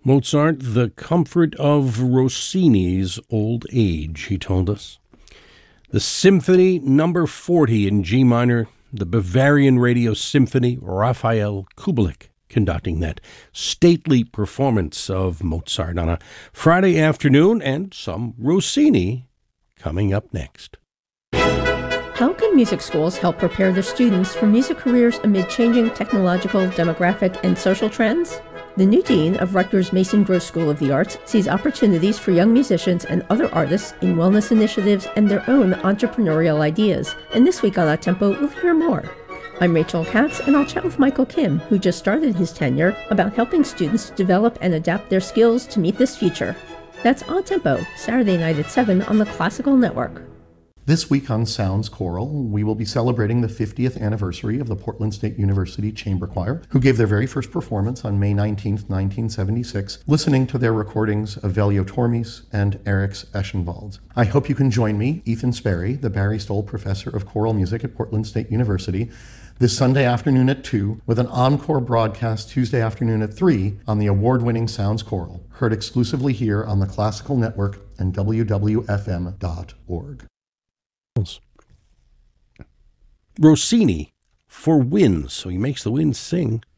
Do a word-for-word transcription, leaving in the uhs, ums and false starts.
Mozart, the comfort of Rossini's old age, he told us. The Symphony number forty in G minor, the Bavarian Radio Symphony, Raphael Kubelik conducting that stately performance of Mozart on a Friday afternoon, and some Rossini coming up next. How can music schools help prepare their students for music careers amid changing technological, demographic, and social trends? The new dean of Rutgers Mason Gross School of the Arts sees opportunities for young musicians and other artists in wellness initiatives and their own entrepreneurial ideas. And this week on Up Tempo, we'll hear more. I'm Rachel Katz, and I'll chat with Michael Kim, who just started his tenure, about helping students develop and adapt their skills to meet this future. That's On Tempo, Saturday night at seven on the Classical Network. This week on Sounds Choral, we will be celebrating the fiftieth anniversary of the Portland State University Chamber Choir, who gave their very first performance on May nineteenth, nineteen seventy-six, listening to their recordings of Veljo Tormis and Eriks Eschenwald. I hope you can join me, Ethan Sperry, the Barry Stoll Professor of Choral Music at Portland State University, this Sunday afternoon at two, with an encore broadcast Tuesday afternoon at three on the award-winning Sounds Choral, heard exclusively here on the Classical Network and W W F M dot org. Rossini for winds, so he makes the winds sing.